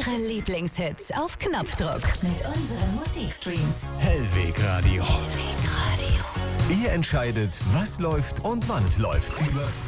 Eure Lieblingshits auf Knopfdruck mit unseren Musikstreams. Hellweg Radio. Ihr entscheidet, was läuft und wann es läuft. Über